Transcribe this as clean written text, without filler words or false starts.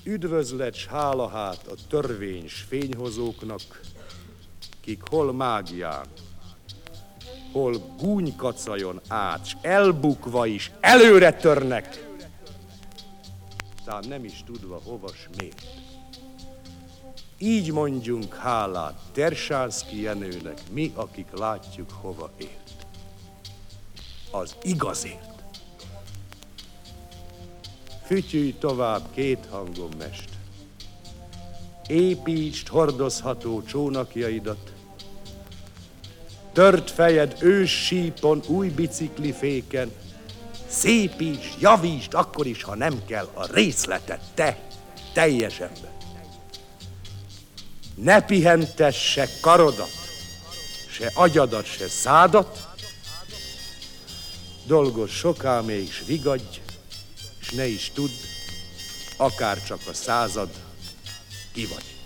Üdvözlet s hála hát a törvénys fényhozóknak, kik hol mágián, hol gúnykacajon át, s elbukva is előre törnek, tám nem is tudva hova s miért. Így mondjunk hálát Tersánszky Jenőnek, mi, akik látjuk, hova ért. Az igazért. Fütyülj tovább két hangon, mest. Építsd hordozható csónakjaidat. Tört fejed ős sípon, új bicikliféken. Szépítsd, javítsd, akkor is, ha nem kell, a részletet, te, teljes ember. Ne pihentesse karodat, se agyadat, se szádat. Dolgozz soká még, s vigadj, s ne is tudd, akár csak a század, ki vagy.